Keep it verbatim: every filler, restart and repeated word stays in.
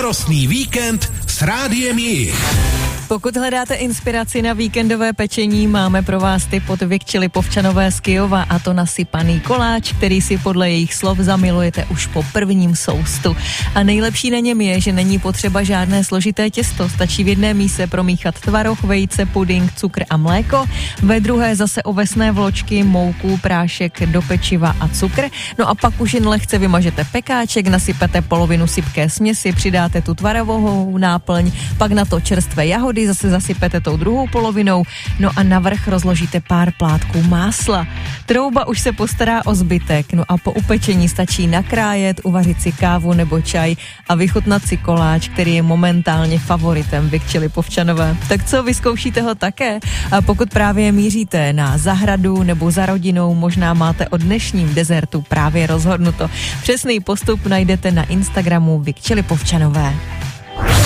Sladkorostný víkend s Rádiem Jich. Pokud hledáte inspiraci na víkendové pečení, máme pro vás tip od Vic Lipovčanové z Kyjova, a to nasypaný koláč, který si podle jejich slov zamilujete už po prvním soustu. A nejlepší na něm je, že není potřeba žádné složité těsto, stačí v jedné míse promíchat tvaroh, vejce, puding, cukr a mléko, ve druhé zase ovesné vločky, mouku, prášek do pečiva a cukr. No a pak už jen lehce vymažete pekáček, nasypete polovinu sypké směsi, přidáte tu tvarovou náplň, pak na to čerstvé jahody, zase zasypete tou druhou polovinou, no a navrch rozložíte pár plátků másla. Trouba už se postará o zbytek, no a po upečení stačí nakrájet, uvařit si kávu nebo čaj a vychutnat si koláč, který je momentálně favoritem Vic Lipovčanové. Tak co, vyzkoušíte ho také? A pokud právě míříte na zahradu nebo za rodinou, možná máte o dnešním dezertu právě rozhodnuto. Přesný postup najdete na Instagramu Vic Lipovčanové.